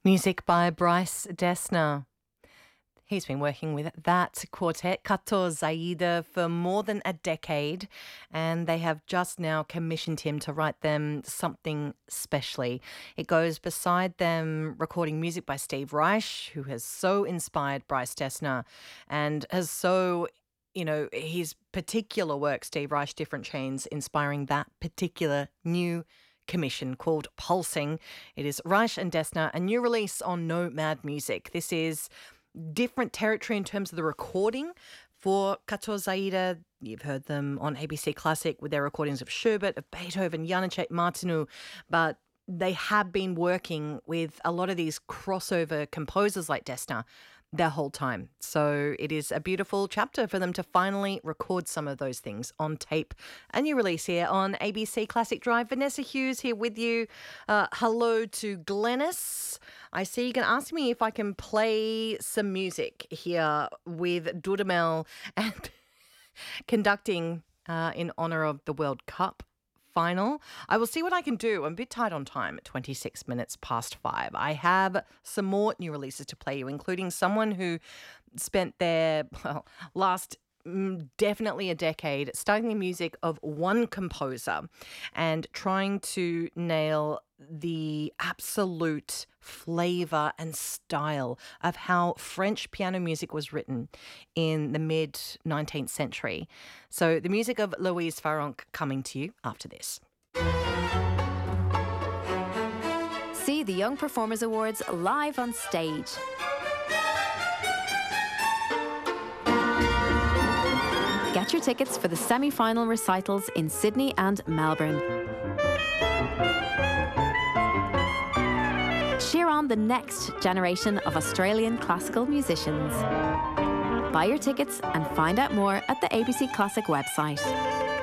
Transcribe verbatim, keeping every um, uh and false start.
Music by Bryce Dessner. He's been working with that quartet, Kato Zaida, for more than a decade, and they have just now commissioned him to write them something specially. It goes beside them recording music by Steve Reich, who has so inspired Bryce Dessner and has so, you know, his particular work, Steve Reich, Different Chains, inspiring that particular new commission called Pulsing. It is Reich and Dessner, a new release on Nomad Music. This is different territory in terms of the recording for Kato Zaida. You've heard them on A B C Classic with their recordings of Schubert, of Beethoven, Janáček, Martinu, but they have been working with a lot of these crossover composers like Dessner their whole time. So it is a beautiful chapter for them to finally record some of those things on tape. A new release here on A B C Classic Drive. Vanessa Hughes here with you. Uh, hello to Glenys. I see you can ask me if I can play some music here with Dudamel and conducting uh, in honour of the World Cup final. I will see what I can do. I'm a bit tight on time at twenty-six minutes past five. I have some more new releases to play you, including someone who spent their well, last mm, definitely a decade studying the music of one composer and trying to nail the absolute flavour and style of how French piano music was written in the mid-nineteenth century. So the music of Louise Farrenc coming to you after this. See the Young Performers Awards live on stage. Get your tickets for the semi-final recitals in Sydney and Melbourne. Cheer on the next generation of Australian classical musicians. Buy your tickets and find out more at the A B C Classic website.